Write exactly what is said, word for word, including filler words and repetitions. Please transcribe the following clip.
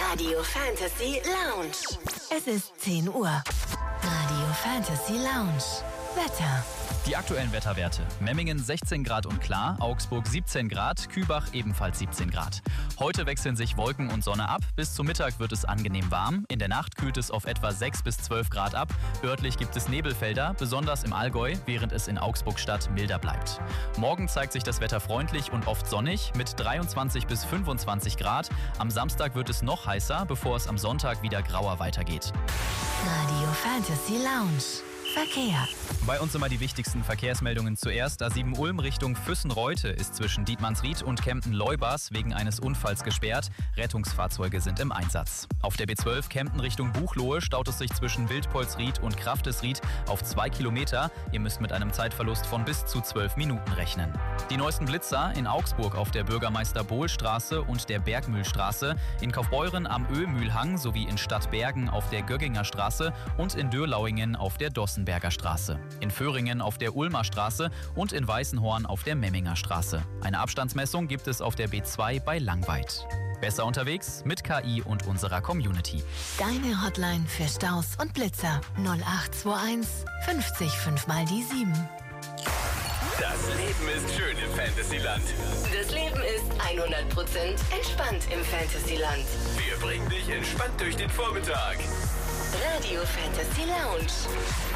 Radio Fantasy Lounge. Es ist zehn Uhr. Radio Fantasy Lounge. Wetter. Die aktuellen Wetterwerte. Memmingen sechzehn Grad und klar, Augsburg siebzehn Grad, Kübach ebenfalls siebzehn Grad. Heute wechseln sich Wolken und Sonne ab. Bis zum Mittag wird es angenehm warm. In der Nacht kühlt es auf etwa sechs bis zwölf Grad ab. Örtlich gibt es Nebelfelder, besonders im Allgäu, während es in Augsburg-Stadt milder bleibt. Morgen zeigt sich das Wetter freundlich und oft sonnig mit dreiundzwanzig bis fünfundzwanzig Grad. Am Samstag wird es noch heißer, bevor es am Sonntag wieder grauer weitergeht. Radio Fantasy Lounge. Verkehr. Bei uns immer die wichtigsten Verkehrsmeldungen zuerst. A sieben Ulm Richtung Füssen-Reute ist zwischen Dietmannsried und Kempten-Leubers wegen eines Unfalls gesperrt. Rettungsfahrzeuge sind im Einsatz. Auf der B zwölf Kempten Richtung Buchloe staut es sich zwischen Wildpolsried und Kraftesried auf zwei Kilometer. Ihr müsst mit einem Zeitverlust von bis zu zwölf Minuten rechnen. Die neuesten Blitzer in Augsburg auf der Bürgermeister-Bohl-Straße und der Bergmühlstraße, in Kaufbeuren am Ölmühlhang sowie in Stadtbergen auf der Gögginger Straße und in Dürlauingen auf der Dossenberger Straße. In Föhringen auf der Ulmer Straße und in Weißenhorn auf der Memminger Straße. Eine Abstandsmessung gibt es auf der B zwei bei Langweid. Besser unterwegs mit K I und unserer Community. Deine Hotline für Staus und Blitzer null acht zwei eins fünfzig fünf mal die sieben. Das Leben ist schön im Fantasyland. Das Leben ist hundert Prozent entspannt im Fantasyland. Wir bringen dich entspannt durch den Vormittag. Radio Fantasy Lounge.